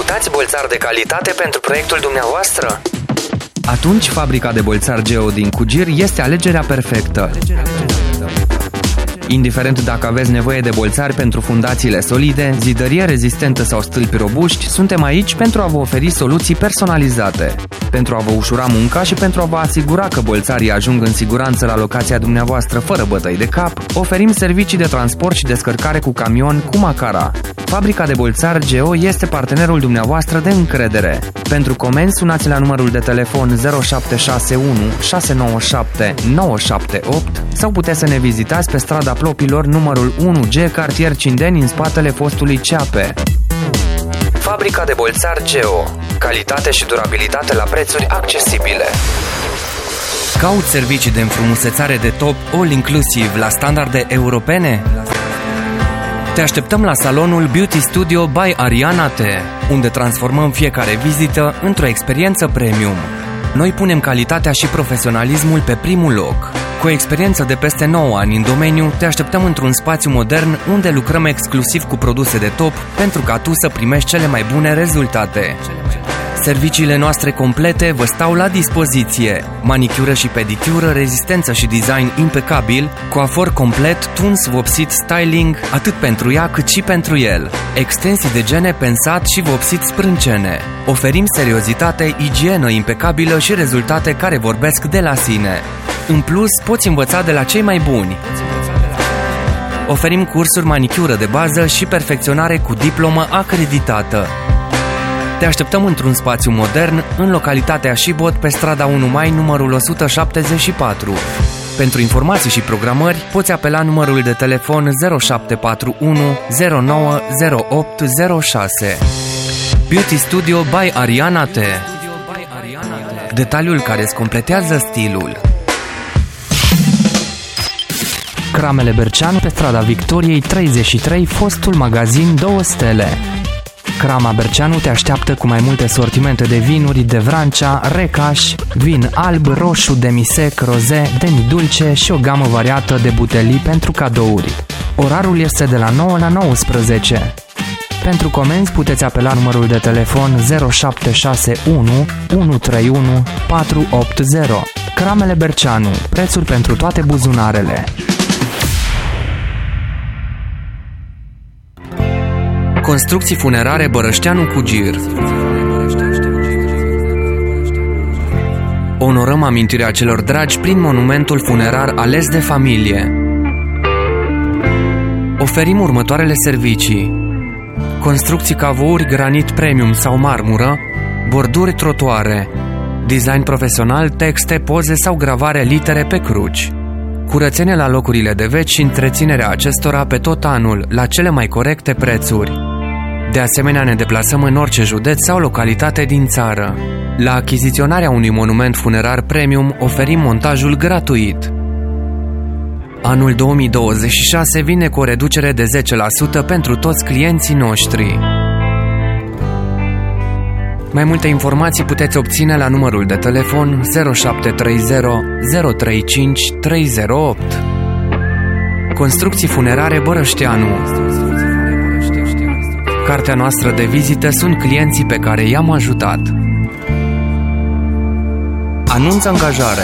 Căutați bolțari de calitate pentru proiectul dumneavoastră? Atunci Fabrica de Bolțari Geo din Cugir este alegerea perfectă. Indiferent dacă aveți nevoie de bolțari pentru fundațiile solide, zidărie rezistentă sau stâlpi robuști, suntem aici pentru a vă oferi soluții personalizate. Pentru a vă ușura munca și pentru a vă asigura că bolțarii ajung în siguranță la locația dumneavoastră fără bătăi de cap, oferim servicii de transport și descărcare cu camion cu Macara. Fabrica de Bolțari Geo este partenerul dumneavoastră de încredere. Pentru comenzi, sunați la numărul de telefon 0761 697 978 sau puteți să ne vizitați pe strada Plopilor, numărul 1G, cartier Cindeni, în spatele fostului Ceape. Fabrica de Bolțari Geo. Calitate și durabilitate la prețuri accesibile. Cauți servicii de înfrumusețare de top all-inclusiv la standarde europene? Te așteptăm la salonul Beauty Studio by Ariana T, unde transformăm fiecare vizită într-o experiență premium. Noi punem calitatea și profesionalismul pe primul loc. Cu o experiență de peste 9 ani în domeniu, te așteptăm într-un spațiu modern unde lucrăm exclusiv cu produse de top pentru ca tu să primești cele mai bune rezultate. Serviciile noastre complete vă stau la dispoziție. Manicură și pedicură, rezistență și design impecabil, coafor complet, tuns, vopsit, styling, atât pentru ea cât și pentru el. Extensii de gene pensat și vopsit sprâncene. Oferim seriozitate, igienă impecabilă și rezultate care vorbesc de la sine. În plus, poți învăța de la cei mai buni. Oferim cursuri manicură de bază și perfecționare cu diplomă acreditată. Te așteptăm într-un spațiu modern, în localitatea Șibot, pe strada 1 Mai, numărul 174. Pentru informații și programări, poți apela numărul de telefon 0741 090806. Beauty Studio by Ariana T. Detaliul care îți completează stilul. Cramele Berceanu, pe strada Victoriei 33, fostul magazin 2 stele. Crama Berceanu te așteaptă cu mai multe sortimente de vinuri de Vrancea, Recaș, vin alb, roșu, demisec, roze, demidulce și o gamă variată de butelii pentru cadouri. Orarul este de la 9 la 19. Pentru comenzi puteți apela numărul de telefon 0761 131 480. Cramele Berceanu, prețuri pentru toate buzunarele. Construcții funerare Bărășteanu Cugir. Onorăm amintirea celor dragi prin monumentul funerar ales de familie. Oferim următoarele servicii: construcții cavouri, granit premium sau marmură, borduri trotuare, design profesional, texte, poze sau gravare litere pe cruci, curățenie la locurile de veci și întreținerea acestora pe tot anul, la cele mai corecte prețuri. De asemenea, ne deplasăm în orice județ sau localitate din țară. La achiziționarea unui monument funerar premium oferim montajul gratuit. Anul 2026 vine cu o reducere de 10% pentru toți clienții noștri. Mai multe informații puteți obține la numărul de telefon 0730 035 308. Construcții funerare Bărășteanu. Cartea noastră de vizită sunt clienții pe care i-am ajutat. Anunț angajare.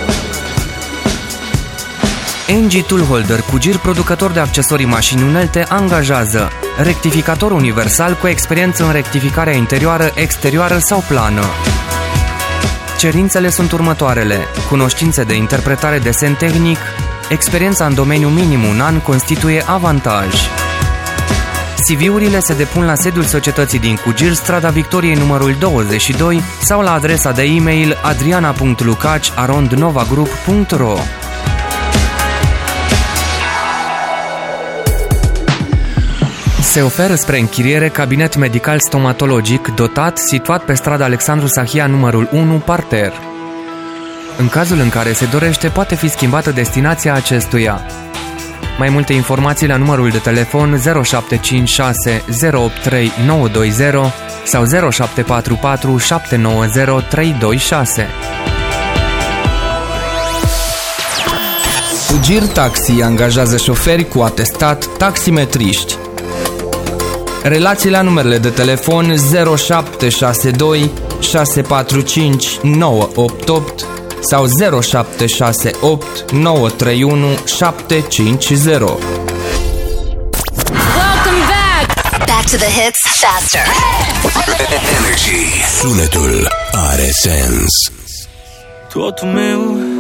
NG Toolholder Cugir, producător de accesorii mașini unelte, angajează rectificator universal cu experiență în rectificarea interioară, exterioară sau plană. Cerințele sunt următoarele: cunoștințe de interpretare desen tehnic, experiența în domeniu minim un an constituie avantaj. CV-urile se depun la sediul societății din Cugir, strada Victoriei numărul 22 sau la adresa de e-mail adriana.lucaci@novagroup.ro. Se oferă spre închiriere cabinet medical stomatologic dotat, situat pe strada Alexandru Sahia numărul 1, parter. În cazul în care se dorește, poate fi schimbată destinația acestuia. Mai multe informații la numărul de telefon 0756 083 920 sau 0744 790 326. Cugir Taxi angajează șoferi cu atestat, taximetriști. Relații la numerele de telefon 0762 645 988 sau 0768 931 750. Welcome back to the hits faster. Energy. Sunetul are sens. Totul meu